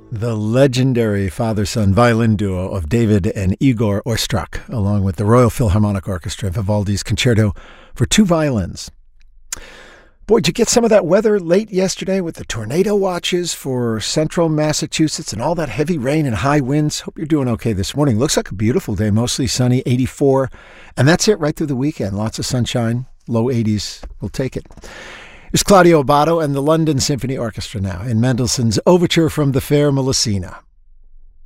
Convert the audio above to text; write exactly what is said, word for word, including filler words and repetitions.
The legendary father-son violin duo of David and Igor Ostrak, along with the Royal Philharmonic Orchestra, Vivaldi's Concerto for Two Violins. Boy, did you get some of that weather late yesterday with the tornado watches for central Massachusetts and all that heavy rain and high winds? Hope you're doing okay this morning. Looks like a beautiful day, mostly sunny, eighty-four. And that's it right through the weekend. Lots of sunshine, low eighties. We'll take it. Here's Claudio Abbado and the London Symphony Orchestra now in Mendelssohn's Overture from the Fair Melusina.